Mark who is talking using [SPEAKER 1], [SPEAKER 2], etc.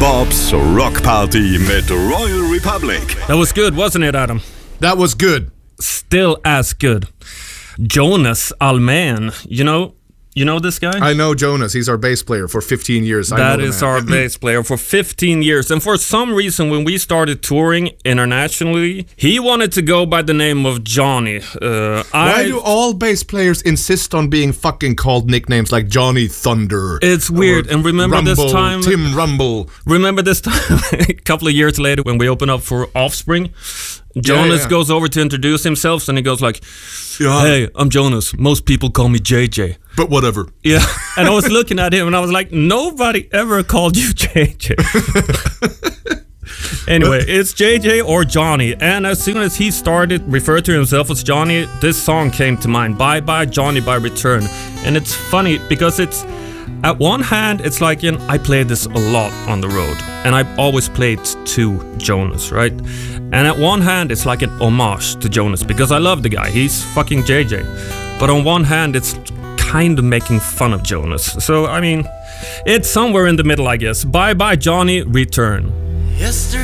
[SPEAKER 1] Bobs Rock Party med Royal Republic.
[SPEAKER 2] That was good, wasn't it, Adam?
[SPEAKER 3] That was good.
[SPEAKER 2] Still as good. Jonas Almen, you know this guy?
[SPEAKER 3] I know Jonas. He's our bass player for 15 years.
[SPEAKER 2] That is our bass player for 15 years. And for some reason, when we started touring internationally, he wanted to go by the name of Johnny.
[SPEAKER 3] Why do all bass players insist on being fucking called nicknames like Johnny Thunder?
[SPEAKER 2] It's weird. And remember
[SPEAKER 3] Rumble,
[SPEAKER 2] this time...
[SPEAKER 3] Tim Rumble.
[SPEAKER 2] Remember this time, a couple of years later, when we opened up for Offspring? Jonas goes over to introduce himself, and he goes like, "Hey, I'm Jonas. Most people call me JJ.
[SPEAKER 3] But whatever."
[SPEAKER 2] Yeah, and I was looking at him, and I was like, nobody ever called you JJ. Anyway, it's JJ or Johnny, and as soon as he started referring to himself as Johnny, this song came to mind, Bye Bye Johnny by Return. And it's funny because it's, at one hand, it's like, I played this a lot on the road, and I always played to Jonas, right? And at one hand, it's like an homage to Jonas, because I love the guy, he's fucking JJ. But on one hand, it's kind of making fun of Jonas. So, I mean, it's somewhere in the middle, I guess. Bye Bye Johnny, Return.
[SPEAKER 4] Yesterday